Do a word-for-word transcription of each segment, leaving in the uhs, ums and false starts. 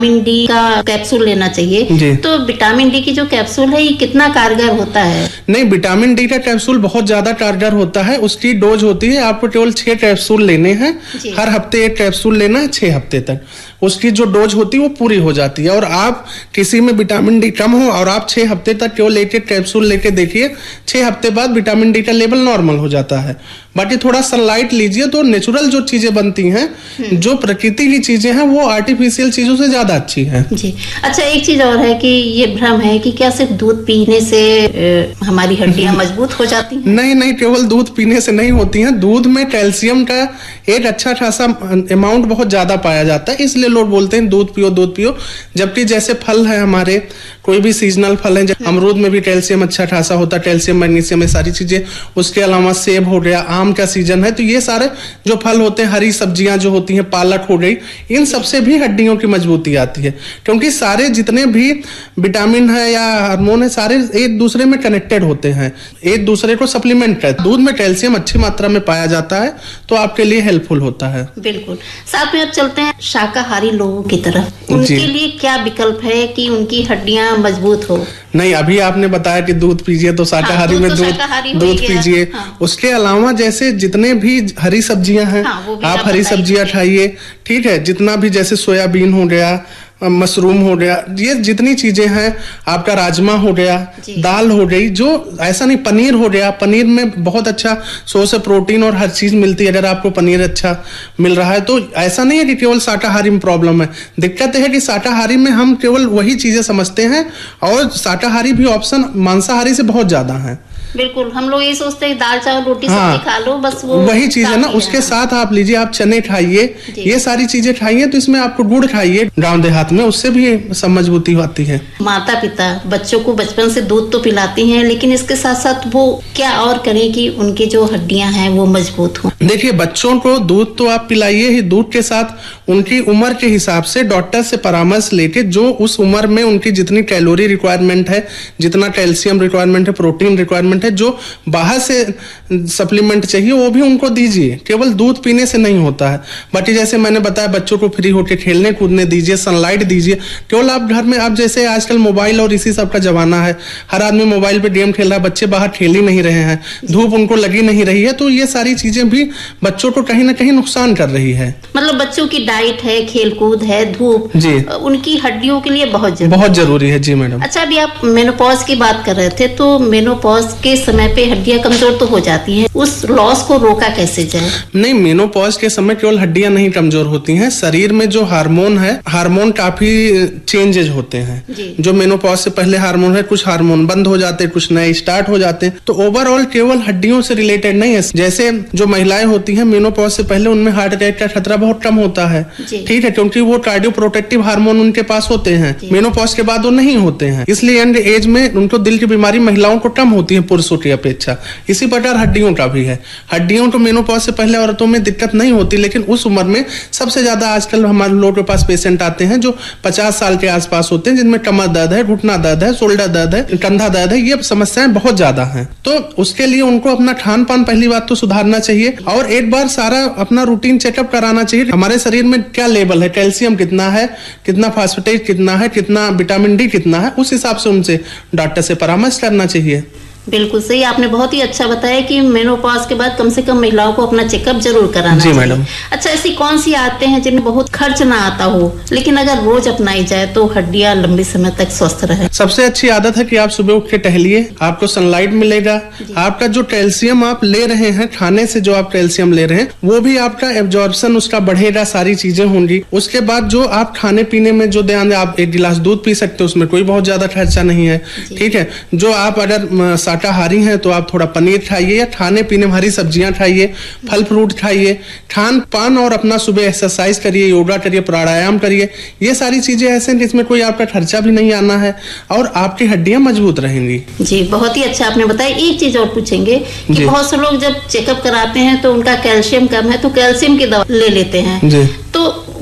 Vitamin D का capsule लेना चाहिए, तो विटामिन डी की जो कैप्सूल है ये कितना कारगर होता है? नहीं, विटामिन डी का कैप्सूल बहुत ज्यादा कारगर होता है। उसकी डोज होती है, आपको केवल छह कैप्सूल लेने हैं, हर हफ्ते एक कैप्सूल लेना है छह हफ्ते तक। उसकी जो डोज होती है वो पूरी हो जाती है। और आप किसी में विटामिन डी कम हो और आप छह हफ्ते तक केवल एक एक कैप्सूल लेके देखिए, छह हफ्ते बाद विटामिन डी का लेवल नॉर्मल हो जाता है। बाकी थोड़ा सनलाइट लीजिए तो नेचुरल जो चीजें बनती हैं, जो प्रकृति की चीजें हैं, वो आर्टिफिशियल चीजों से ज्यादा अच्छी है। जी अच्छा, एक चीज और है कि ये भ्रम है कि क्या सिर्फ दूध पीने से ए, हमारी हड्डियां मजबूत हो जाती हैं? नहीं नहीं, केवल दूध पीने से नहीं होती हैं। दूध में कैल्शियम का एक अच्छा खासा अमाउंट बहुत ज्यादा पाया जाता है, इसलिए लोग बोलते हैं दूध पियो दूध पियो। जबकि जैसे फल है हमारे, कोई भी सीजनल फल है, अमरूद में भी कैल्शियम अच्छा खासा होता है, कैल्शियम मैग्नीशियम, ये सारी चीजें। उसके अलावा सेब हो गया, आम का सीजन है, तो ये सारे जो फल होते हैं, हरी सब्जियां जो होती हैं, पालक हो गई, इन सबसे भी हड्डियों की मजबूती आती है। क्योंकि सारे जितने भी विटामिन है या हार्मोन है, सारे एक दूसरे में कनेक्टेड होते हैं, एक दूसरे को सप्लीमेंट करते हैं। दूध में कैल्शियम अच्छी मात्रा में पाया जाता है, तो आपके लिए हेल्पफुल होता है। बिल्कुल। साथ में अब चलते हैं शाकाहारी लोगों की तरफ। उनके लिए क्या विकल्प है कि उनकी हड्डियां मजबूत हो? नहीं, अभी आपने बताया कि दूध पीजिए, तो शाकाहारी हाँ, में दूध दूध पीजिए। हाँ। उसके अलावा जैसे जितने भी हरी सब्जियां हैं, हाँ, आप हरी सब्जियां खाइए, ठीक है। जितना भी जैसे सोयाबीन हो गया, मशरूम हो गया, ये जितनी चीजें हैं, आपका राजमा हो गया, दाल हो गई, जो ऐसा नहीं, पनीर हो गया, पनीर में बहुत अच्छा सोर्स है प्रोटीन और हर चीज मिलती है। अगर आपको पनीर अच्छा मिल रहा है तो ऐसा नहीं है कि केवल शाकाहारी में प्रॉब्लम है। दिक्कत है कि शाकाहारी में हम केवल वही चीजें समझते हैं और शाकाहारी भी ऑप्शन मांसाहारी से बहुत ज्यादा है। बिल्कुल, हम लोग ये सोचते हैं दाल चावल रोटी हाँ, सब्जी खा लो, बस वो वही चीज है ना। उसके साथ आप लीजिए, आप चने खाइए, ये सारी चीजें खाइए, तो इसमें आपको गुड़ खाइए गांव देहात में, उससे भी सब मजबूती होती है। माता पिता बच्चों को बचपन से दूध तो पिलाती हैं, लेकिन इसके साथ साथ वो क्या और करें कि उनकी जो हड्डियां हैं वो मजबूत हो? देखिए, बच्चों को दूध तो आप पिलाइए ही, दूध के साथ उनकी उम्र के हिसाब से डॉक्टर से परामर्श लेके जो उस उम्र में उनकी जितनी कैलोरी रिक्वायरमेंट है, जितना कैल्शियम रिक्वायरमेंट है, प्रोटीन रिक्वायरमेंट है, जो बाहर से सप्लीमेंट चाहिए, वो भी उनको दीजिए। केवल दूध पीने से नहीं होता है। बाकी जैसे मैंने बताया, बच्चों को फ्री होकर खेलने कूदने दीजिए, सनलाइट दीजिए। केवल आप घर में, आप जैसे आजकल मोबाइल और इसी सब का जमाना है, हर आदमी मोबाइल पे गेम खेल रहा है, बच्चे बाहर खेल ही नहीं रहे हैं, धूप उनको लगी नहीं रही है, तो ये सारी चीजें भी बच्चों को कहीं ना कहीं नुकसान कर रही है। मतलब बच्चों की डाइट है, खेलकूद है, धूप जी, उनकी हड्डियों के लिए बहुत जरूरी बहुत जरूरी है। जी मैडम। अच्छा, अभी आप मेनोपॉज की बात कर रहे थे, तो मेनोपॉज के समय पे हड्डियां कमजोर तो हो जाती हैं, उस लॉस को रोका कैसे जाए? नहीं, मेनोपॉज के समय केवल हड्डियां नहीं कमजोर होती हैं, शरीर में जो हार्मोन है, हार्मोन काफी चेंजेज होते हैं। जो मेनोपॉज से पहले हार्मोन है, कुछ हार्मोन बंद हो जाते हैं, कुछ नए स्टार्ट हो जाते हैं। तो ओवरऑल केवल हड्डियों से रिलेटेड नहीं है। जैसे जो महिलाएं होती हैं मेनोपॉज से पहले, उनमें हार्ट अटैक का खतरा बहुत कम होता है, ठीक है, क्योंकि वो कार्डियो प्रोटेक्टिव हार्मोन उनके पास होते हैं। मेनोपॉज के बाद वो नहीं होते हैं, इसलिए यंग एज में उनको दिल की बीमारी महिलाओं को कम होती है पुरुषों की अपेक्षा। इसी प्रकार हड्डियों का भी है। हड्डियों को मेनोपॉज से पहले औरतों में दिक्कत नहीं होती, लेकिन उस उम्र में सबसे ज्यादा आजकल हमारे लोगों के पास पेशेंट आते हैं जो पचास साल के आसपास होते हैं, जिनमें कमर दर्द है, घुटना दर्द है, शोल्डर दर्द है, कंधा दर्द है, ये समस्याएं बहुत ज्यादा हैं। तो उसके लिए उनको अपना खान पान पहली बात तो सुधारना चाहिए, और एक बार सारा अपना रूटीन चेकअप कराना चाहिए। हमारे शरीर में क्या लेवल है, कैल्शियम कितना है, कितना फास्फेटेट कितना है, कितना विटामिन डी कितना है, उस हिसाब से उनसे डॉक्टर से परामर्श करना चाहिए। बिल्कुल सही, आपने बहुत ही अच्छा बताया कि मेनोपॉज के बाद कम से कम महिलाओं को अपना चेकअप जरूर कराना जी चाहिए। मैडम। अच्छा, ऐसी कौन सी आदतें हैं जिनमें बहुत खर्च ना आता हो, लेकिन अगर रोज अपनाई जाए तो हड्डियां लंबे समय तक स्वस्थ रहे? सबसे अच्छी आदत है कि आप सुबह उठ के टहलिए, आपको सनलाइट मिलेगा, आपका जो कैल्शियम आप ले रहे हैं खाने से, जो आप कैल्शियम ले रहे हैं, वो भी आपका एब्जॉर्प्शन उसका बढ़ेगा, सारी चीजें होंगी। उसके बाद जो आप खाने पीने में जो ध्यान, आप एक गिलास दूध पी सकते हो, उसमें कोई बहुत ज्यादा खर्चा नहीं है, ठीक है। जो आप अगर शाकाहारी हैं तो आप थोड़ा पनीर खाइए, या खाने पीने में हरी सब्जियां खाइए, फल फ्रूट खाइए, खान पान, और अपना सुबह एक्सरसाइज करिए, योगा करिए, प्राणायाम करिए। ये सारी चीजें ऐसे जिसमें कोई आपका खर्चा भी नहीं आना है और आपकी हड्डियां मजबूत रहेंगी। जी, बहुत ही अच्छा आपने बताया। एक चीज और पूछेंगे कि बहुत से लोग जब चेकअप कराते हैं तो उनका कैल्शियम कम है तो कैल्शियम की दवा ले लेते हैं, तो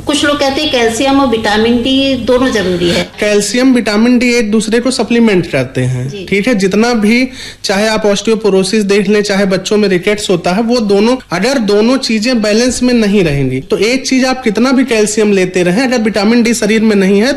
कुछ लोग कहते हैं कैल्शियम और विटामिन डी दोनों जरूरी है। कैल्शियम विटामिन डी एक दूसरे को सप्लीमेंट करते हैं, ठीक है। जितना भी चाहे आप ऑस्टियोपोरोसिस देख लें, चाहे बच्चों में रिकेट्स होता है, वो दोनों अगर दोनों चीजें बैलेंस में नहीं रहेंगी तो एक चीज आप कितना भी कैल्शियम लेते रहें, अगर विटामिन डी शरीर में नहीं है